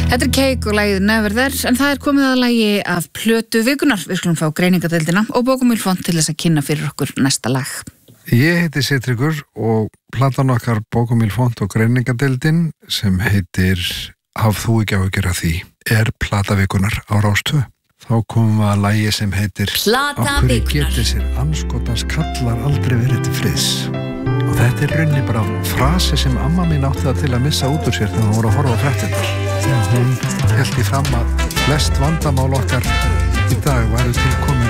Þetta Cake og lagið Never There, en það komið að lagi af plötu vikunar. Við skulum fá greiningadeildina og Bókumil Font til þess að kynna fyrir okkur næsta lag. Ég heiti Sigtryggur og platan okkar Bókumil Font og greiningadeildin sem heitir Haf þú ekki áhyggjur af því plata vikunar á Rás 2. Þá komum við að lagi sem heitir Af hverju getur sér andskotans kallar aldrei verið til friðs. Og þetta raunni bara frasi sem amma mín átti það til að missa út úr sér þegar hún voru að horfa á fréttirnar. Hún hélt í fram að flest vandamál okkar í dag væru til komin